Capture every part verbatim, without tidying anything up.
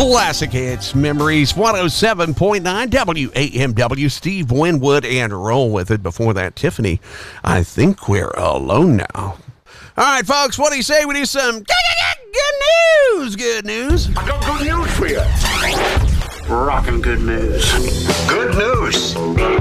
Classic hits, memories, one oh seven point nine W A M W. Steve Winwood and Roll With It. Before that, Tiffany, I think we're alone now. All right, folks, what do you say we do some good news? Good news. I got good news for you. Rockin' good news. Good news.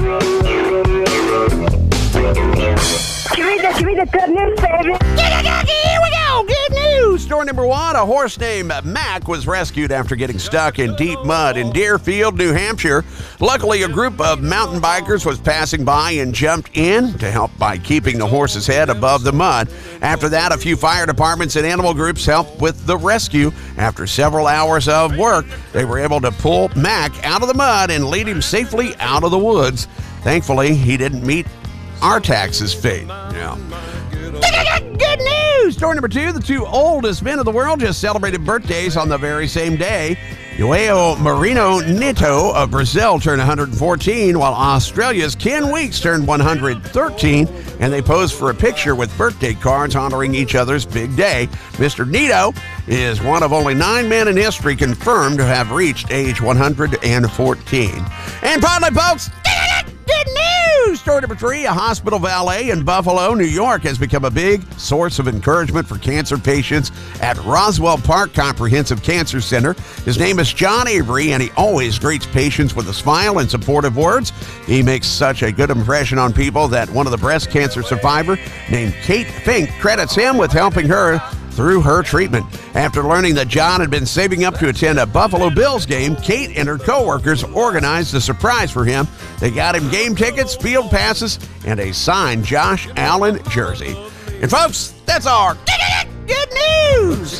Give me the, give me the good news, baby. Here we go. Good news. Story number one. A horse named Mac was rescued after getting stuck in deep mud in Deerfield, New Hampshire. Luckily, a group of mountain bikers was passing by and jumped in to help by keeping the horse's head above the mud. After that, a few fire departments and animal groups helped with the rescue. After several hours of work, they were able to pull Mac out of the mud and lead him safely out of the woods. Thankfully, he didn't meet Artax's fate. Yeah. Good news! Story number two. The two oldest men of the world just celebrated birthdays on the very same day. João Marino Neto of Brazil turned one hundred fourteen, while Australia's Ken Weeks turned one hundred thirteen, and they posed for a picture with birthday cards honoring each other's big day. Mister Neto is one of only nine men in history confirmed to have reached age one hundred fourteen. And finally, folks, good news! Story number three. A hospital valet in Buffalo, New York has become a big source of encouragement for cancer patients at Roswell Park Comprehensive Cancer Center. His name is John Avery, and he always greets patients with a smile and supportive words. He makes such a good impression on people that one of the breast cancer survivor named Kate Fink credits him with helping her through her treatment. After learning that John had been saving up to attend a Buffalo Bills game, Kate and her co-workers organized a surprise for him. They got him game tickets, field passes, and a signed Josh Allen jersey. And folks, that's our